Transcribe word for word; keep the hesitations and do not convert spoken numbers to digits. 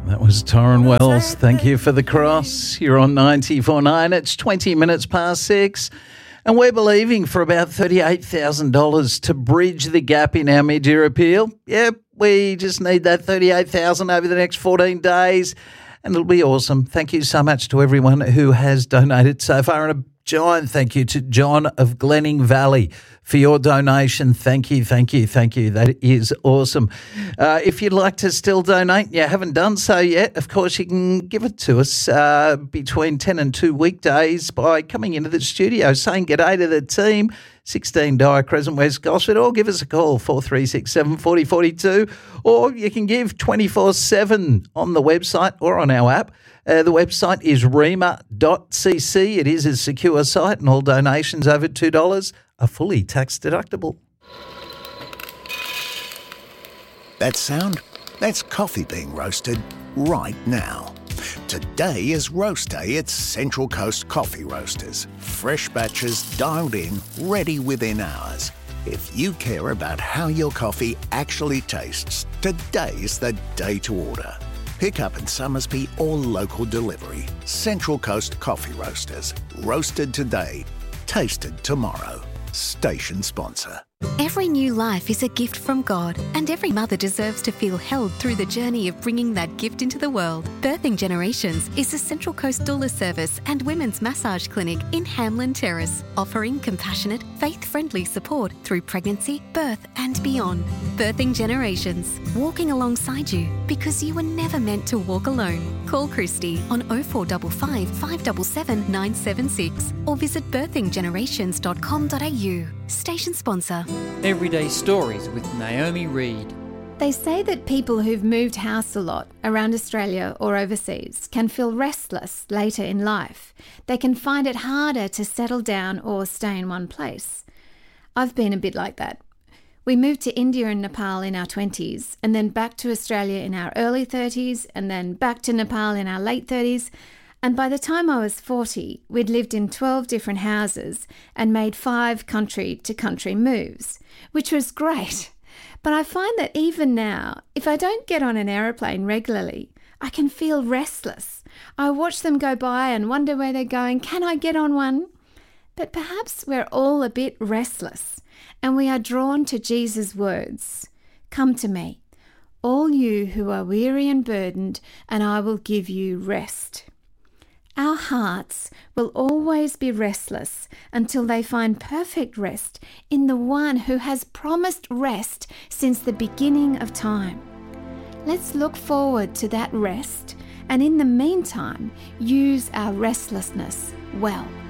That was Torrin Wells. Thank you for the cross. You're on ninety-four point nine. It's twenty minutes past six. And we're believing for about thirty-eight thousand dollars to bridge the gap in our mid-year appeal. Yep, we just need that thirty-eight thousand dollars over the next fourteen days. And it'll be awesome. Thank you so much to everyone who has donated so far. And a giant thank you to John of Glenning Valley for your donation. Thank you, thank you, thank you. That is awesome. Uh, if you'd like to still donate, you haven't done so yet, of course you can give it to us uh, between ten and two weekdays by coming into the studio, saying g'day to the team, sixteen Dyer Crescent, West Gosford, or give us a call, four three six seven, four zero four two, or you can give twenty-four seven on the website or on our app. Uh, the website is rema dot c c. It is a secure site and all donations over two dollars are fully tax deductible. That sound? That's coffee being roasted right now. Today is roast day at Central Coast Coffee Roasters. Fresh batches dialed in, ready within hours. If you care about how your coffee actually tastes, today's the day to order. Pick up in Summersby or local delivery. Central Coast Coffee Roasters. Roasted today, tasted tomorrow. Station sponsor. Every new life is a gift from God, and every mother deserves to feel held through the journey of bringing that gift into the world. Birthing Generations is a Central Coast doula service and women's massage clinic in Hamlin Terrace, offering compassionate, faith-friendly support through pregnancy, birth and beyond. Birthing Generations, walking alongside you because you were never meant to walk alone. Call Christy on oh four five five, five seven seven, nine seven six or visit birthing generations dot com dot a u. Station sponsor. Everyday Stories with Naomi Reid. They say that people who've moved house a lot around Australia or overseas can feel restless later in life. They can find it harder to settle down or stay in one place. I've been a bit like that. We moved to India and Nepal in our twenties, and then back to Australia in our early thirties, and then back to Nepal in our late thirties. And by the time I was forty, we'd lived in twelve different houses and made five country-to-country moves, which was great. But I find that even now, if I don't get on an aeroplane regularly, I can feel restless. I watch them go by and wonder where they're going. Can I get on one? But perhaps we're all a bit restless, and we are drawn to Jesus' words. Come to me, all you who are weary and burdened, and I will give you rest. Our hearts will always be restless until they find perfect rest in the one who has promised rest since the beginning of time. Let's look forward to that rest, and in the meantime, use our restlessness well.